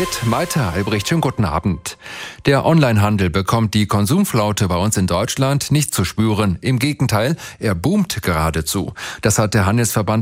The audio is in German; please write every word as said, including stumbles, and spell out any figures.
mit Malte Albrecht. Schönen guten Abend. Der Onlinehandel bekommt die Konsumflaute bei uns in Deutschland nicht zu spüren. Im Gegenteil, er boomt geradezu. Das hat der Handelsverband